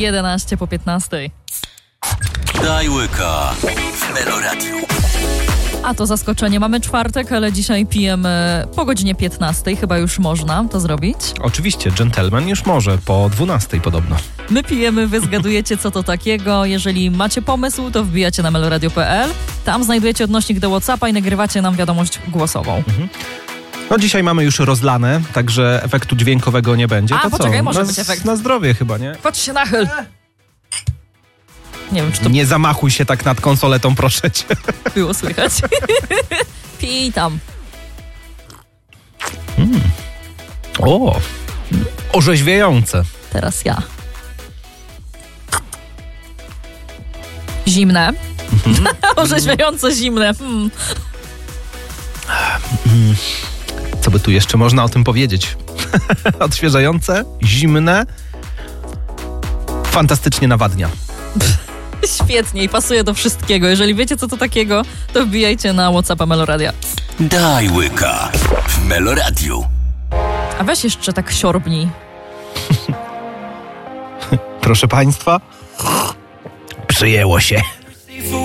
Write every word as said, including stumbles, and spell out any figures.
jedenaście po piętnastej. Daj łyka w Meloradiu. A to zaskoczenie. Mamy czwartek, ale dzisiaj pijemy po godzinie piętnastej. Chyba już można to zrobić. Oczywiście, dżentelmen już może po dwunastej podobno. My pijemy, wy zgadujecie, co to takiego. Jeżeli macie pomysł, to wbijacie na meloradio kropka pe el. Tam znajdujecie odnośnik do WhatsAppa i nagrywacie nam wiadomość głosową. Mhm. No dzisiaj mamy już rozlane, także efektu dźwiękowego nie będzie. A, to poczekaj, co? może na, być efekt. Na zdrowie chyba, nie? Patrz się, nachyl. Nie wiem, czy to Nie zamachuj się tak nad konsoletą, proszę cię. było słychać. Pij tam. Mm. O, orzeźwiające. Teraz ja. Zimne. Mm. Orzeźwiająco zimne. Hmm. Mm. Co by tu jeszcze można o tym powiedzieć? Odświeżające, zimne, fantastycznie nawadnia. Świetnie i pasuje do wszystkiego. Jeżeli wiecie, co to takiego, to wbijajcie na WhatsAppa Meloradia. Daj łyka w Meloradiu. A weź jeszcze tak siorbnij. Proszę państwa, przyjęło się.